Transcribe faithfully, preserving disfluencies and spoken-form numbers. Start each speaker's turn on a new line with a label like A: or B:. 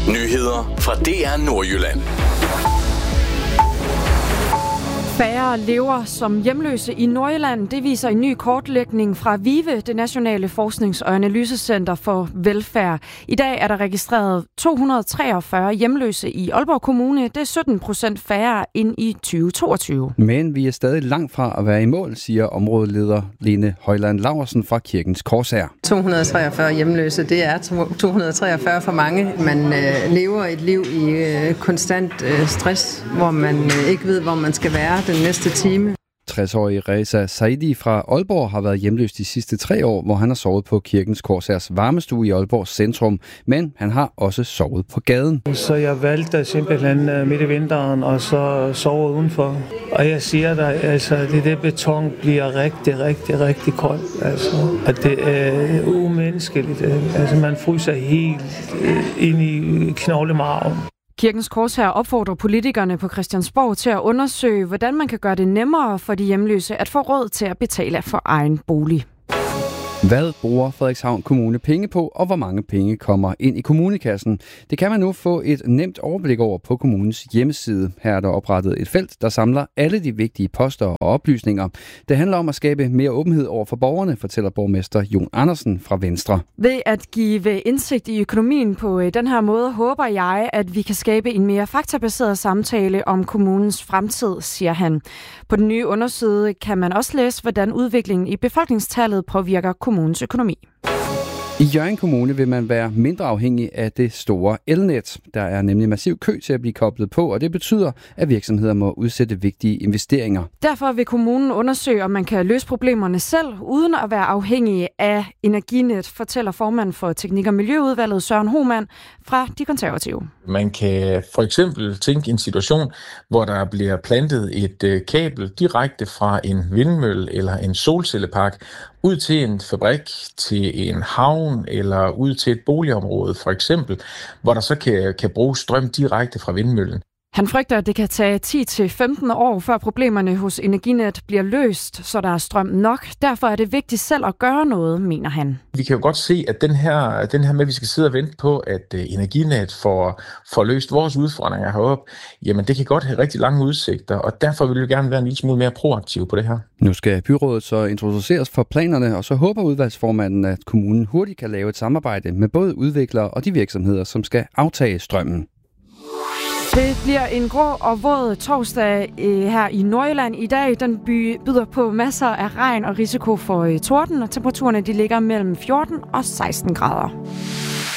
A: Nyheder fra D R Nordjylland.
B: Færre lever som hjemløse i Nordjylland. Det viser en ny kortlægning fra VIVE, det nationale forsknings- og analysecenter for velfærd. I dag er der registreret to hundrede og treogfyrre hjemløse i Aalborg Kommune. Det er sytten procent færre end i tyve toogtyve.
C: Men vi er stadig langt fra at være i mål, siger områdeleder Lene Højland Laursen fra Kirkens Korshær.
D: to hundrede og treogfyrre hjemløse, det er to hundrede og treogfyrre for mange. Man øh, lever et liv i øh, konstant øh, stress, hvor man øh, ikke ved, hvor man skal være den næste time.
C: tres-årige Reza Saidi fra Aalborg har været hjemløs de sidste tre år, hvor han har sovet på Kirkens Korshærs varmestue i Aalborgs centrum, men han har også sovet på gaden.
E: Så jeg valgte simpelthen midt i vinteren og så sove udenfor. Og jeg siger dig, altså det der beton bliver rigtig, rigtig, rigtig koldt. Altså, at det er umenneskeligt. Altså man fryser helt ind i knoglemarven.
B: Kirkens Korshær opfordrer politikerne på Christiansborg til at undersøge, hvordan man kan gøre det nemmere for de hjemløse at få råd til at betale for egen bolig.
C: Hvad bruger Frederikshavn Kommune penge på, og hvor mange penge kommer ind i kommunekassen? Det kan man nu få et nemt overblik over på kommunens hjemmeside. Her er der oprettet et felt, der samler alle de vigtige poster og oplysninger. Det handler om at skabe mere åbenhed over for borgerne, fortæller borgmester Jon Andersen fra Venstre.
B: Ved at give indsigt i økonomien på den her måde, håber jeg, at vi kan skabe en mere faktabaseret samtale om kommunens fremtid, siger han. På den nye underside kan man også læse, hvordan udviklingen i befolkningstallet påvirker kommunens økonomi.
C: I Hjørring Kommune vil man være mindre afhængig af det store elnet. Der er nemlig massiv kø til at blive koblet på, og det betyder, at virksomheder må udsætte vigtige investeringer.
B: Derfor vil kommunen undersøge, om man kan løse problemerne selv, uden at være afhængig af Energinet, fortæller formand for Teknik- og Miljøudvalget Søren Hohmann fra De Konservative.
F: Man kan for eksempel tænke en situation, hvor der bliver plantet et kabel direkte fra en vindmølle eller en solcellepark ud til en fabrik, til en havn eller ud til et boligområde for eksempel, hvor der så kan, kan bruges strøm direkte fra vindmøllen.
B: Han frygter, at det kan tage ti til femten år, før problemerne hos Energinet bliver løst, så der er strøm nok. Derfor er det vigtigt selv at gøre noget, mener han.
F: Vi kan jo godt se, at den her, den her med, at vi skal sidde og vente på, at Energinet får, får løst vores udfordringer heroppe, jamen det kan godt have rigtig lange udsigter, og derfor vil vi gerne være en lille smule mere proaktive på det her.
C: Nu skal byrådet så introduceres for planerne, og så håber udvalgsformanden, at kommunen hurtigt kan lave et samarbejde med både udviklere og de virksomheder, som skal aftage strømmen.
B: Det bliver en grå og våd torsdag her i Nordjylland i dag. Den by byder på masser af regn og risiko for torden, og temperaturerne de ligger mellem fjorten og seksten grader.